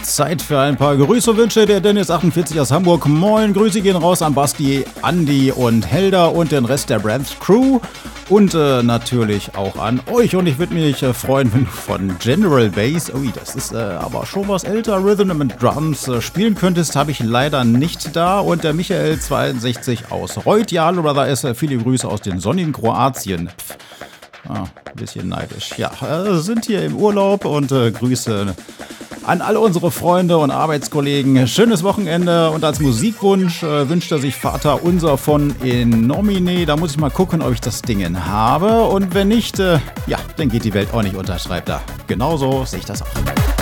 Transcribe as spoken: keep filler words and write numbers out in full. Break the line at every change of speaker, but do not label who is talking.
Zeit für ein paar Grüße und Wünsche. Der Dennis achtundvierzig aus Hamburg. Moin, Grüße gehen raus an Basti, Andi und Helda und den Rest der Brand Crew. Und äh, natürlich auch an euch. Und ich würde mich äh, freuen, wenn du von General Bass, ui, das ist äh, aber schon was älter, Rhythm and Drums äh, spielen könntest. Habe ich leider nicht da. Und der Michael zweiundsechzig aus Reuth. Ja, hallo Brother, ist äh, viele Grüße aus den sonnigen Kroatien. Pff. Ah, ein bisschen neidisch. Ja, äh, sind hier im Urlaub und äh, Grüße an alle unsere Freunde und Arbeitskollegen. Schönes Wochenende und als Musikwunsch äh, wünscht er sich Vater Unser von In Nomine. Da muss ich mal gucken, ob ich das Ding habe. Und wenn nicht, äh, ja, dann geht die Welt auch nicht unter, schreibt er. Genauso sehe ich das auch.